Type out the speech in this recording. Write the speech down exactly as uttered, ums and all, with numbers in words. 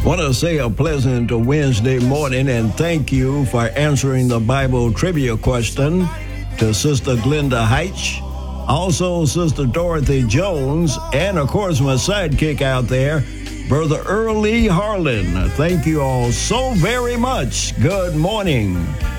Want to say a pleasant Wednesday morning and thank you for answering the Bible trivia question to Sister Glenda Heitch, also Sister Dorothy Jones, and of course my sidekick out there, Brother Earl Lee Harlan. Thank you all so very much. Good morning.